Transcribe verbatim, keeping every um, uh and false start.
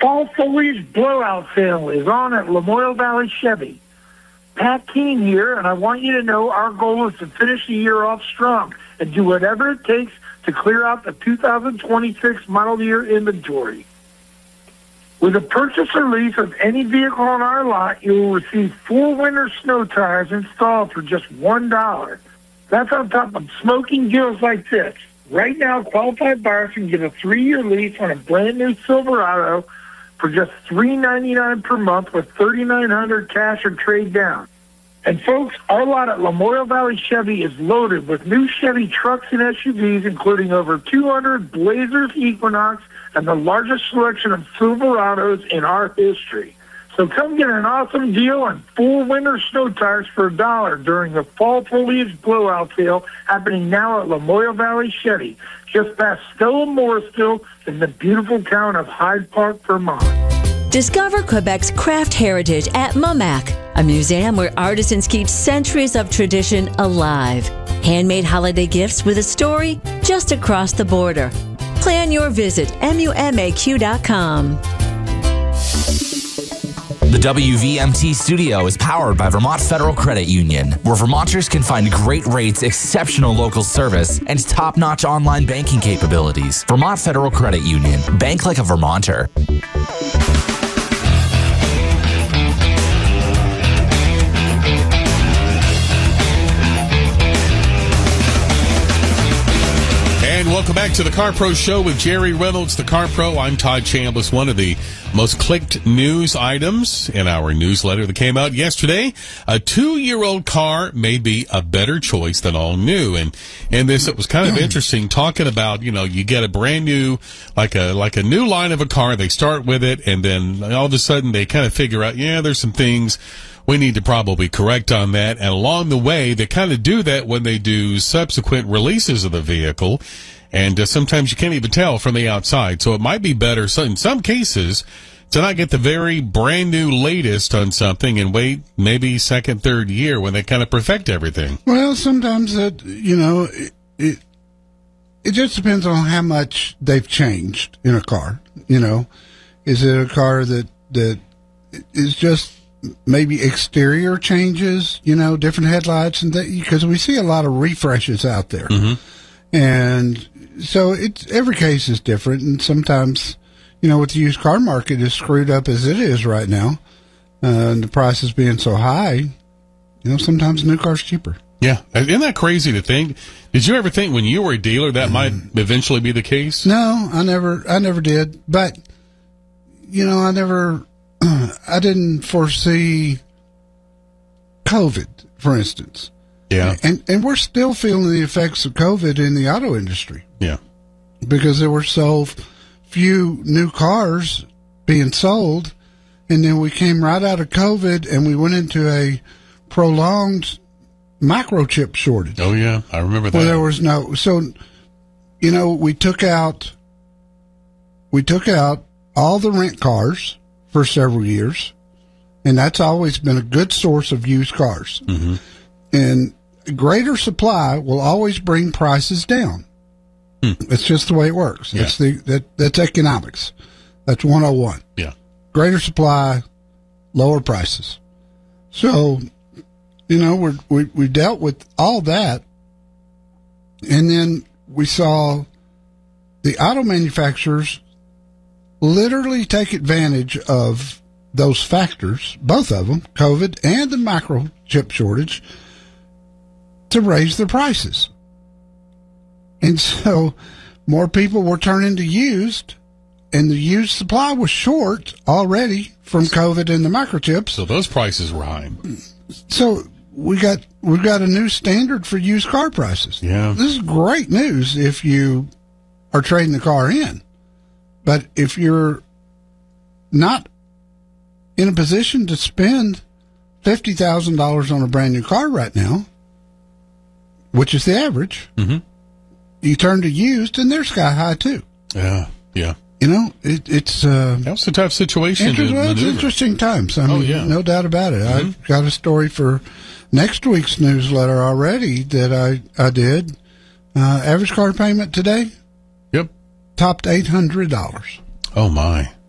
fall foliage blowout sale is on at Lamoille Valley Chevy. Pat Keene here, and I want you to know our goal is to finish the year off strong and do whatever it takes to clear out the two thousand twenty-six model year inventory. With a purchase or lease of any vehicle on our lot, you will receive four winter snow tires installed for just one dollar. That's on top of smoking deals like this. Right now, qualified buyers can get a three-year lease on a brand-new Silverado for just three ninety-nine per month with thirty-nine hundred cash or trade down. And folks, our lot at Lamoille Valley Chevy is loaded with new Chevy trucks and S U Vs, including over two hundred Blazers Equinox and the largest selection of Silverados in our history. So come get an awesome deal on four winter snow tires for a dollar during the fall foliage blowout sale happening now at Lamoille Valley Chevy, just past Stella Morrisville in the beautiful town of Hyde Park, Vermont. Discover Quebec's craft heritage at MAMAC, a museum where artisans keep centuries of tradition alive. Handmade holiday gifts with a story just across the border. Plan your visit, M U M A Q dot com. The W V M T studio is powered by Vermont Federal Credit Union, where Vermonters can find great rates, exceptional local service, and top-notch online banking capabilities. Vermont Federal Credit Union. Bank like a Vermonter. Welcome back to the Car Pro Show with Jerry Reynolds, the Car Pro. I'm Todd Chambliss. One of the most clicked news items in our newsletter that came out yesterday. A two-year-old car may be a better choice than all new. And in this, it was kind of interesting talking about, you know, you get a brand new, like a, like a new line of a car. They start with it, and then all of a sudden they kind of figure out, yeah, there's some things we need to probably correct on that. And along the way, they kind of do that when they do subsequent releases of the vehicle. And uh, sometimes you can't even tell from the outside. So it might be better so in some cases to not get the very brand new latest on something and wait maybe second, third year when they kind of perfect everything. Well, sometimes that, you know, it, it, it just depends on how much they've changed in a car. You know, is it a car that, that is just maybe exterior changes, you know, different headlights and that, because we see a lot of refreshes out there. Mm-hmm. And so it's every case is different, and sometimes, you know, with the used car market as screwed up as it is right now, uh, and the prices being so high, you know, sometimes a new car's cheaper. Yeah, isn't that crazy to think? Did you ever think when you were a dealer that mm. might eventually be the case? No, I never, I never did. But you know, I never, I didn't foresee COVID, for instance. Yeah. And and we're still feeling the effects of COVID in the auto industry. Yeah. Because there were so few new cars being sold, and then we came right out of COVID and we went into a prolonged microchip shortage. Oh, yeah. I remember that. Well, there was no, so, you know, we took out, we took out all the rent cars for several years, and that's always been a good source of used cars. Mm-hmm. And greater supply will always bring prices down. Hmm. It's just the way it works. Yeah. It's the that that's economics. That's one oh one. Yeah. Greater supply, lower prices. So, you know, we're, we we dealt with all that, and then we saw the auto manufacturers literally take advantage of those factors, both of them, COVID and the microchip shortage, to raise their prices. And so more people were turning to used, and the used supply was short already from COVID and the microchips. So those prices were high. So we got we've got a new standard for used car prices. Yeah. This is great news if you are trading the car in. But if you're not in a position to spend fifty thousand dollars on a brand new car right now, which is the average, mm-hmm. you turn to used, and they're sky high too. Yeah, yeah. You know, it, it's uh, that was a tough situation. Inter- to well, it's interesting times. I mean, oh, yeah. no doubt about it. Mm-hmm. I've got a story for next week's newsletter already that I I did. Uh, average car payment today. Yep. Topped eight hundred dollars. Oh my.